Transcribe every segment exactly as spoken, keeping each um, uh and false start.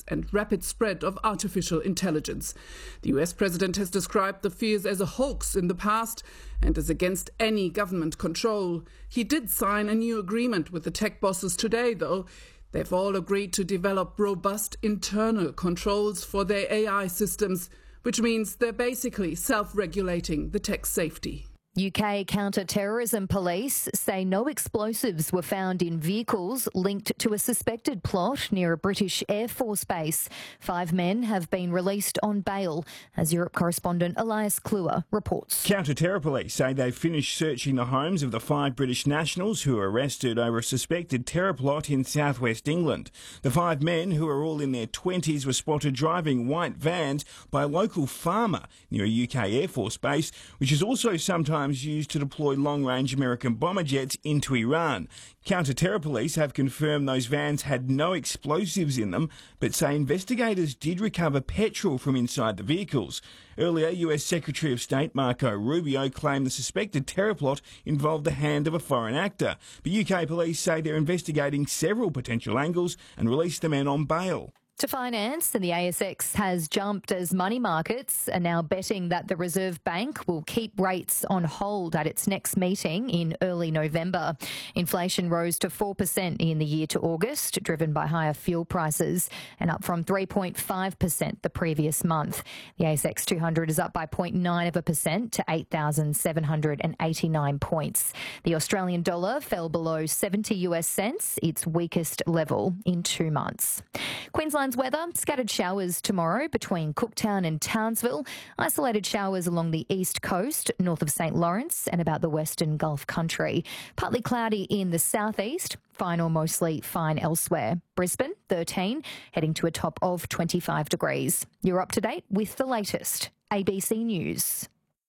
and rapid spread of artificial intelligence. The U S president has described the fears as a hoax in the past and is against any government control. He did sign a new agreement with the tech bosses today, though. They've all agreed to develop robust internal controls for their A I systems, which means they're basically self-regulating the tech safety. U K counter-terrorism police say no explosives were found in vehicles linked to a suspected plot near a British Air Force base. Five men have been released on bail, as Europe correspondent Elias Kluwer reports. Counter-terror police say they've finished searching the homes of the five British nationals who were arrested over a suspected terror plot in southwest England. The five men, who are all in their twenties, were spotted driving white vans by a local farmer near a U K Air Force base, which is also sometimes used to deploy long-range American bomber jets into Iran. Counter-terror police have confirmed those vans had no explosives in them, but say investigators did recover petrol from inside the vehicles. Earlier, U S Secretary of State Marco Rubio claimed the suspected terror plot involved the hand of a foreign actor. But U K police say they're investigating several potential angles and released the men on bail. To finance, and the A S X has jumped as money markets are now betting that the Reserve Bank will keep rates on hold at its next meeting in early November. Inflation rose to four percent in the year to August, driven by higher fuel prices, and up from three point five percent the previous month. The A S X two hundred is up by zero point nine of a percent to eight thousand seven hundred eighty-nine points. The Australian dollar fell below seventy US cents, its weakest level in two months. Queensland weather, scattered showers tomorrow between Cooktown and Townsville, isolated showers along the east coast, north of St Lawrence and about the western Gulf country. Partly cloudy in the southeast, fine or mostly fine elsewhere. Brisbane, thirteen, heading to a top of twenty-five degrees. You're up to date with the latest. A B C News.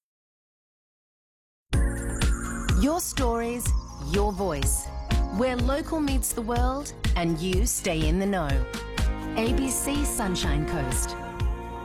Your stories, your voice. Where local meets the world and you stay in the know. A B C Sunshine Coast.